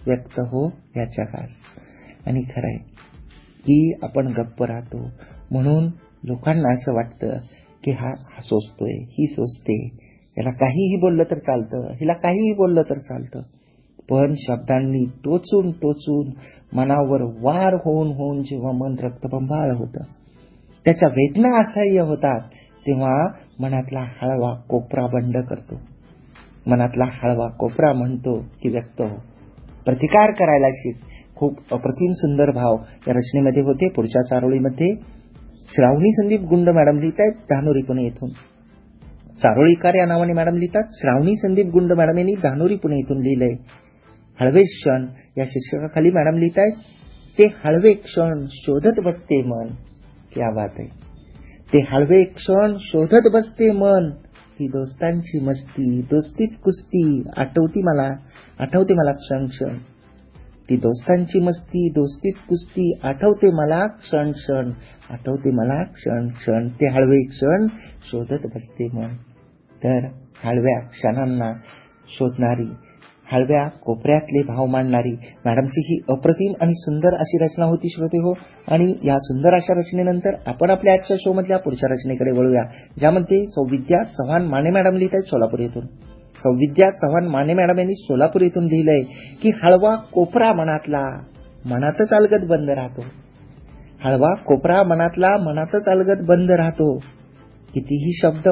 व्यक्त हो या जगास. आणि खरंय की आपण गप्प राहतो म्हणून लोकांना असं वाटतं की हा सोचतोय, ही सोचते, याला काहीही बोललं तर चालतं, हिला काहीही बोललं तर चालतं. पण शब्दांनी टोचून टोचून मनावर वार होऊन होऊन जेव्हा मन रक्तबंबाळ होतं, त्याच्या वेदना असह्य होतात, तेव्हा मनातला हळवा कोपरा बंड करतो. मनातला हळवा कोपरा म्हणतो की व्यक्त हो, प्रतिकार करायला शिक. खूप अप्रतिम सुंदर भाव या रचनेमध्ये होते. पुढच्या चारोळीमध्ये श्रावणी संदीप गुंड मॅडम लिहित आहेत धानोरी पुणे येथून. चारोळीकार या नावाने मॅडम लिहितात. श्रावणी संदीप गुंड मॅडम यांनी धानोरी पुणे येथून लिहिलंय. हळवे क्षण या शीर्षकाखाली मॅडम लिहित आहेत, ते हळवे क्षण शोधत बसते मन. क्या बात आहे. ते हळवे क्षण शोधत बसते मन, ती दोस्तांची मस्ती, दोस्तीत कुस्ती आठवते मला क्षण क्षण. ती दोस्तांची मस्ती, दोस्तीत कुस्ती आठवते मला क्षण क्षण, आठवते मला क्षण क्षण. ते हळवे क्षण शोधत बसते मन. तर हळव्या क्षणांना शोधणारी, हळव्या कोपऱ्यातले भाव मांडणारी मॅडमची ही अप्रतिम आणि सुंदर अशी रचना होती श्रोते हो. आणि या सुंदर अशा रचनेनंतर आपण आपल्या आजच्या शो मधल्या पुढच्या रचनेकडे वळूया, ज्यामध्ये सौविद्या चव्हाण माने मॅडम लिहित आहेत सोलापूर येथून. सौविद्या चव्हाण माने मॅडम यांनी सोलापूर येथून लिहिलंय की हळवा कोपरा मनातला मनातच अलगद बंद राहतो. हळवा कोपरा मनातला मनातच अलगद बंद राहतो. कितीही शब्द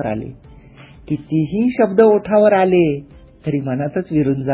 ओठावर आले तरी मनातच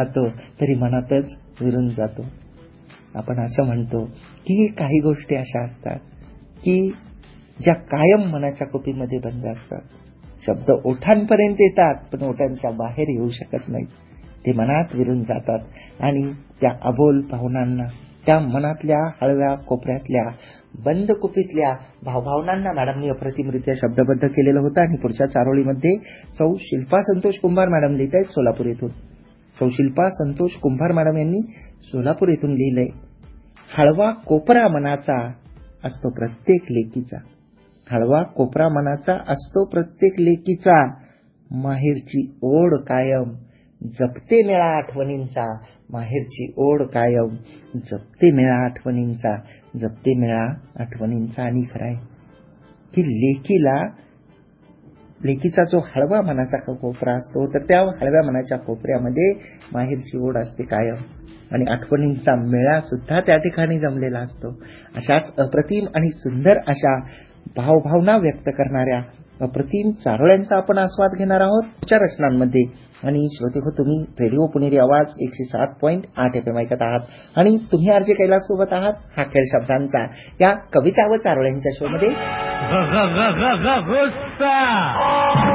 विरून जातो. आपण असं म्हणतो की काही गोष्टी अशा असतात की ज्या कायम मनाच्या कुपीमध्ये बंद असतात. शब्द ओठांपर्यंत येतात पण ओठांच्या बाहेर येऊ शकत नाहीत. ते मनात विरून जातात आणि त्या अबोल भावनांना, त्या मनातल्या हळव्या कोपऱ्यातल्या बंद कुपीतल्या भावभावनांना मॅडमनी अप्रतिमरित्या शब्दबद्ध केलेलं होतं. आणि पुढच्या चारोळीमध्ये सौ शिल्पा संतोष कुंभार मॅडम लिहित आहेत सोलापूर येथून. सौ शिल्पा संतोष कुंभार मॅडम यांनी सोलापूर येथून लिहिलंय, हळवा कोपरा मनाचा असतो प्रत्येक लेकीचा. हळवा कोपरा मनाचा असतो प्रत्येक लेकीचा, माहेरची ओढ कायम जपते मेळा आठवणींचा. माहेरची ओढ कायम जपते मेळा आठवणींचा. आणि खरंय की लेकीचा जो हळवा मनाचा कोपरा असतो, तर त्या हळव्या मनाच्या कोपऱ्यामध्ये माहेरची ओढ असते कायम आणि आठवणींचा मेळा सुद्धा त्या ठिकाणी जमलेला असतो. अशाच अप्रतिम आणि सुंदर अशा भावभावना व्यक्त करणाऱ्या अप्रतिम चारोळ्यांचा आपण आस्वाद घेणार आहोत पुढच्या रचनांमध्ये. आणि श्रोते हो, तुम्ही रेडिओ पुणेरी आवाज 107.8 FM ऐकत आहात आणि तुम्ही आरजे कैलास सोबत आहात हा खेळ शब्दांचा या कविता व चारोळ्यांच्या शो मध्ये.